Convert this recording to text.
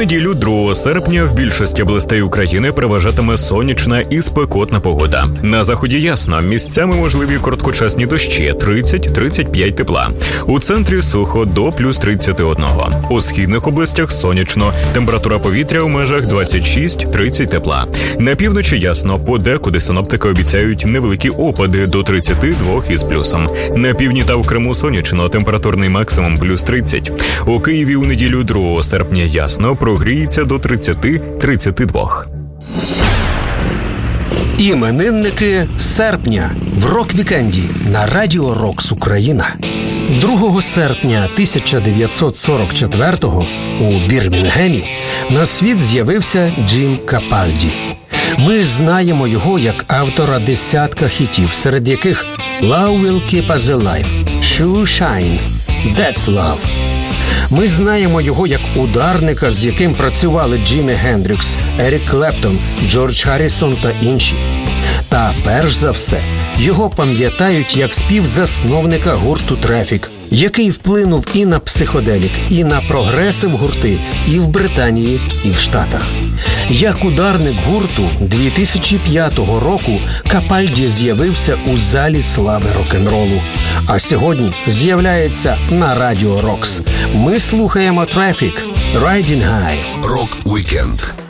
неділю 2 серпня в більшості областей України переважатиме сонячна і спекотна погода. На заході ясно, місцями можливі короткочасні дощі 30-35 тепла. У центрі сухо до плюс 31. У східних областях сонячно, температура повітря у межах 26-30 тепла. На півночі ясно, подекуди синоптики обіцяють невеликі опади до 32 із плюсом. На півдні та в Криму сонячно, температурний максимум плюс 30. У Києві у неділю 2 серпня ясно, прогріється до 30-32. Іменинники серпня в рок-вікенді на Радіо Рокс Україна. 2 серпня 1944-го у Бірмінгемі на світ з'явився Джим Капальді. Ми знаємо його як автора десятка хітів, серед яких «Love will keep us alive», «Shoe Shine», «That's love». Ми знаємо його як ударника, з яким працювали Джимі Гендрікс, Ерік Клептон, Джордж Харрісон та інші. Та перш за все, його пам'ятають як співзасновника гурту «Трефік», який вплинув і на психоделік, і на прогресив гурти і в Британії, і в Штатах. Як ударник гурту 2005 року Капальді з'явився у залі слави рок-н-ролу. А сьогодні з'являється на Радіо Рокс. Ми слухаємо «Трефік», «Riding High». Рок-вікенд